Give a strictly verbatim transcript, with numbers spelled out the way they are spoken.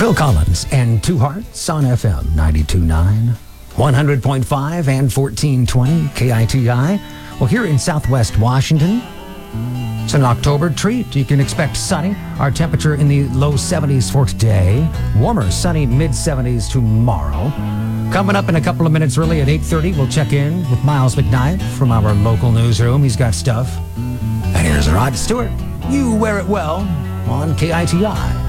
Phil Collins and Two Hearts on F M ninety-two point nine, one hundred point five, and fourteen twenty K I T I. Well, here in Southwest Washington, it's an October treat. You can expect sunny. Our temperature in the low seventies for today. Warmer, sunny, mid seventies tomorrow. Coming up in a couple of minutes early at eight thirty, we'll check in with Miles McKnight from our local newsroom. He's got stuff. And here's Rod Stewart. You wear it well on K I T I.